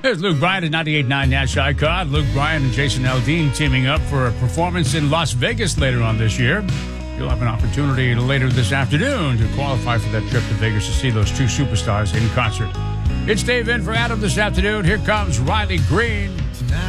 There's Luke Bryan at 98.9 Nash Icon. Luke Bryan and Jason Aldean teaming up for a performance in Las Vegas later on this year. You'll have an opportunity later this afternoon to qualify for that trip to Vegas to see those two superstars in concert. It's Dave in for Adam this afternoon. Here comes Riley Green.